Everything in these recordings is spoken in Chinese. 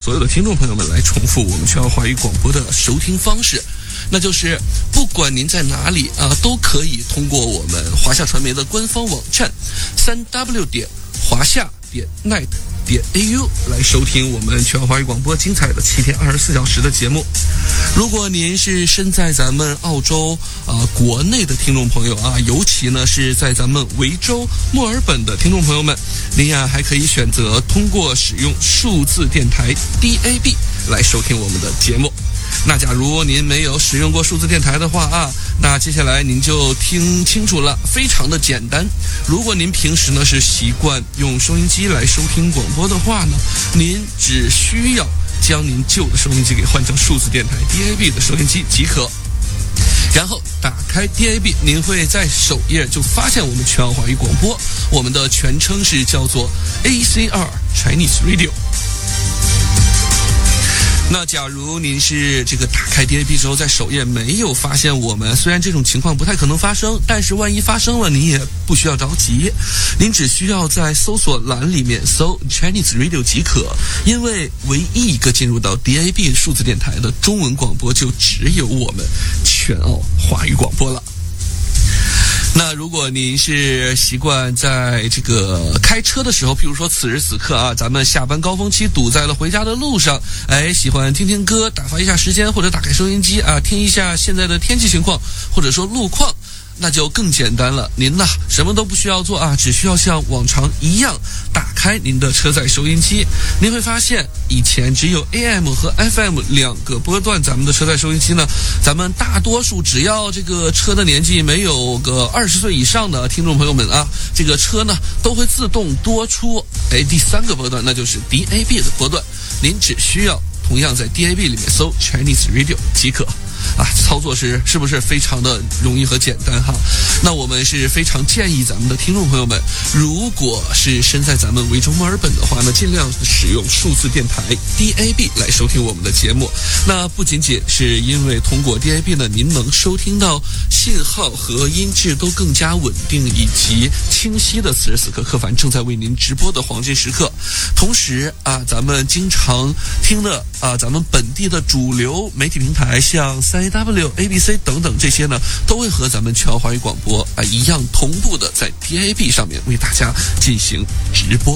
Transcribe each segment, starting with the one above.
所有的听众朋友们来重复我们全奥华语广播的收听方式，那就是不管您在哪里都可以通过我们华夏传媒的官方网站3w.华夏.net.au 来收听我们全华语广播精彩的7天24小时的节目。如果您是身在咱们澳洲国内的听众朋友尤其呢是在咱们维州墨尔本的听众朋友们，您还可以选择通过使用数字电台 DAB 来收听我们的节目。那假如您没有使用过数字电台的话那接下来您就听清楚了，非常的简单。如果您平时呢是习惯用收音机来收听广播的话呢，您只需要将您旧的收音机给换成数字电台 DAB 的收音机即可。然后打开 DAB， 您会在首页就发现我们全奥华语广播，我们的全称是叫做 ACR Chinese Radio。那假如您是打开 DAB 之后在首页没有发现我们，虽然这种情况不太可能发生，但是万一发生了您也不需要着急，您只需要在搜索栏里面搜 Chinese Radio 即可，因为唯一一个进入到 DAB 数字电台的中文广播就只有我们全奥华语广播了。那如果您是习惯在开车的时候，譬如说此时此刻咱们下班高峰期堵在了回家的路上，喜欢听听歌打发一下时间，或者打开收音机听一下现在的天气情况或者说路况，那就更简单了。您什么都不需要做只需要像往常一样打开您的车载收音机。您会发现以前只有 AM 和 FM 两个波段，咱们的车载收音机呢，咱们大多数只要车的年纪没有个20岁以上的听众朋友们这个车呢都会自动多出第三个波段，那就是 DAB 的波段。您只需要同样在 DAB 里面搜 Chinese Radio 即可。操作是不是非常的容易和简单那我们是非常建议咱们的听众朋友们，如果是身在咱们维州墨尔本的话呢，尽量使用数字电台 DAB 来收听我们的节目。那不仅仅是因为通过 DAB 呢，您能收听到信号和音质都更加稳定以及清晰的此时此刻柯凡正在为您直播的黄金时刻。同时咱们经常听的咱们本地的主流媒体平台，像3AW、ABC 等等，这些呢都会和咱们全奥华语广播一样同步的在 DAB 上面为大家进行直播。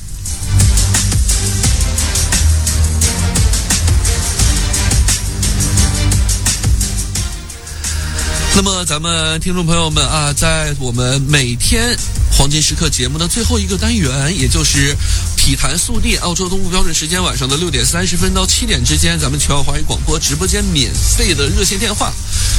那么咱们听众朋友们在我们每天黄金时刻节目的最后一个单元，也就是体坛速递，澳洲东部标准时间晚上的6点30分到7点之间，咱们全奥华语广播直播间免费的热线电话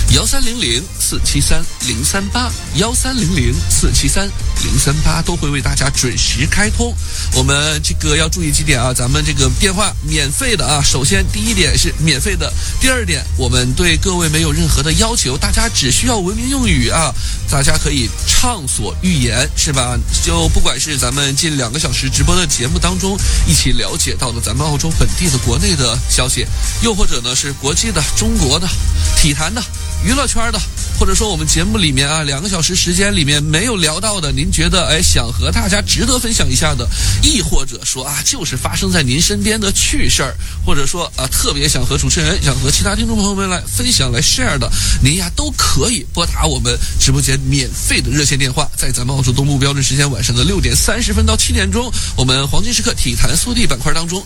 1300-473-038，1300-473-038都会为大家准时开通。我们要注意几点咱们电话免费的首先第一点是免费的，第二点我们对各位没有任何的要求，大家只需要文明用语大家可以畅所欲言，是吧？就不管是咱们近2个小时直播的节目当中一起了解到的咱们澳洲本地的国内的消息，又或者呢是国际的、中国的、体坛的、娱乐圈的，或者说我们节目里面2个小时时间里面没有聊到的，您觉得想和大家值得分享一下的，亦或者说就是发生在您身边的趣事儿，或者说特别想和主持人、想和其他听众朋友们来分享、来 share 的，您都可以拨打我们直播间免费的热线电话，在咱们澳洲东部标准时间晚上的6点30分到7点钟，我们黄金时刻体坛速递板块当中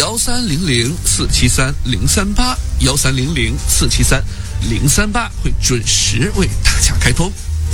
1300-473-038，1300-473-038会准时为大家开通。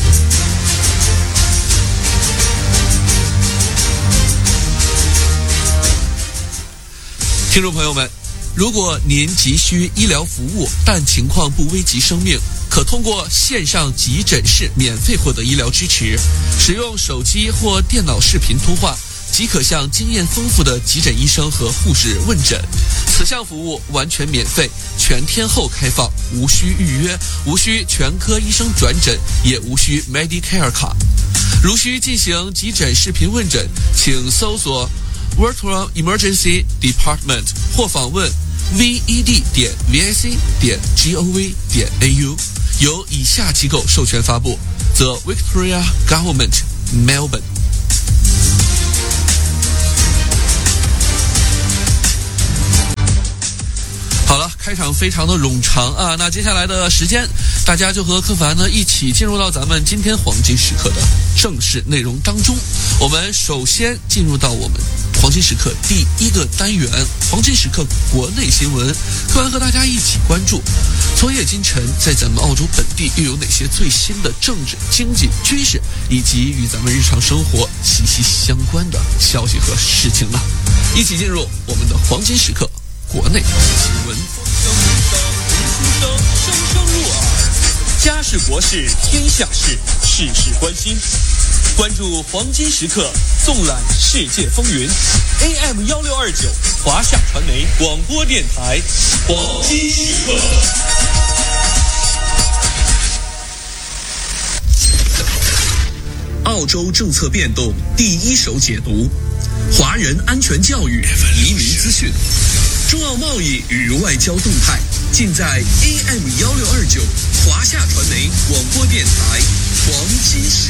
听众朋友们，如果您急需医疗服务，但情况不危及生命，可通过线上急诊室免费获得医疗支持，使用手机或电脑视频通话，即可向经验丰富的急诊医生和护士问诊。此项服务完全免费，全天候开放，无需预约，无需全科医生转诊，也无需 Medicare 卡。如需进行急诊视频问诊，请搜索 Virtual Emergency Department 或访问 ved.vic.gov.au， 由以下机构授权发布 The Victoria Government Melbourne。 好了，开场非常的冗长啊，那接下来的时间，大家就和柯凡呢一起进入到咱们今天黄金时刻的正式内容当中。我们首先进入到我们黄金时刻第一个单元，黄金时刻国内新闻。柯凡和大家一起关注昨夜今晨在咱们澳洲本地又有哪些最新的政治、经济、军事以及与咱们日常生活息息相关的消息和事情呢？一起进入我们的黄金时刻国内新闻。 声声入耳，家事国事天下事，事事关心。关注黄金时刻，纵览世界风云。AM1629，华夏传媒广播电台，黄金时刻。澳洲政策变动第一手解读，华人安全教育、移民资讯，中澳贸易与外交动态，尽在 AM1629 华夏传媒广播电台黄金时刻。